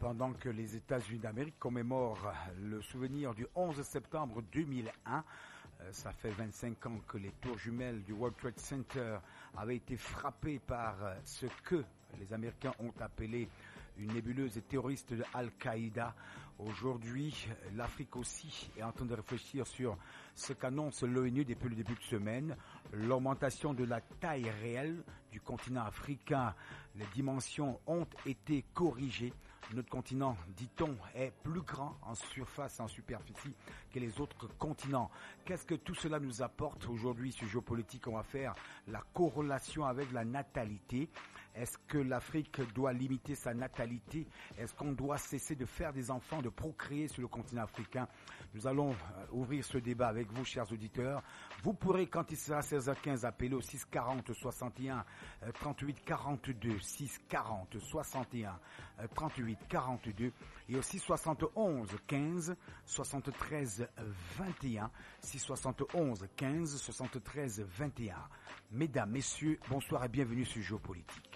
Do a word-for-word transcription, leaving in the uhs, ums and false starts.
Pendant que les États-Unis d'Amérique commémorent le souvenir du onze septembre deux mille un, euh, ça fait vingt-cinq ans que les tours jumelles du World Trade Center avaient été frappées par euh, ce que les Américains ont appelé une nébuleuse terroriste de Al-Qaïda. Aujourd'hui, l'Afrique aussi est en train de réfléchir sur ce qu'annonce l'ONU depuis le début de semaine, l'augmentation de la taille réelle du continent africain. Les dimensions ont été corrigées. Notre continent, dit-on, est plus grand en surface, en superficie que les autres continents. Qu'est-ce que tout cela nous apporte aujourd'hui sur Géopolitique? On va faire la corrélation avec la natalité. Est-ce que l'Afrique doit limiter sa natalité? Est-ce qu'on doit cesser de faire des enfants, de procréer sur le continent africain? Nous allons euh, ouvrir ce débat avec vous, chers auditeurs. Vous pourrez, quand il sera seize heures quinze, appeler au six quarante soixante et un euh, trente-huit quarante-deux, six quarante soixante et un euh, trente-huit quarante-deux et aussi soixante et onze quinze soixante-treize vingt et un, six soixante et onze quinze soixante-treize vingt et un. Mesdames, messieurs, bonsoir et bienvenue sur Géopolitique.